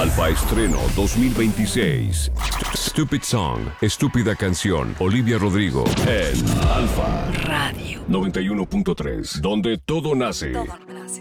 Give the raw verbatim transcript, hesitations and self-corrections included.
Alfa Estreno dos mil veintiséis. Stupid Song, Estúpida Canción. Olivia Rodrigo en Alfa Radio noventa y uno punto tres, donde todo nace. Todo nace.